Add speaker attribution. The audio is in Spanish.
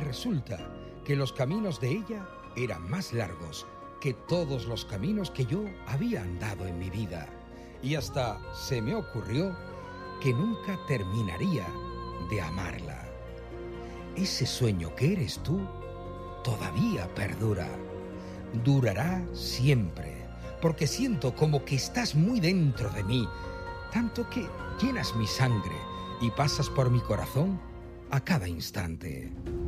Speaker 1: resulta que los caminos de ella eran más largos que todos los caminos que yo había andado en mi vida. Y hasta se me ocurrió que nunca terminaría de amarla. Ese sueño que eres tú todavía perdura. Durará siempre, porque siento como que estás muy dentro de mí, tanto que llenas mi sangre y pasas por mi corazón a cada instante.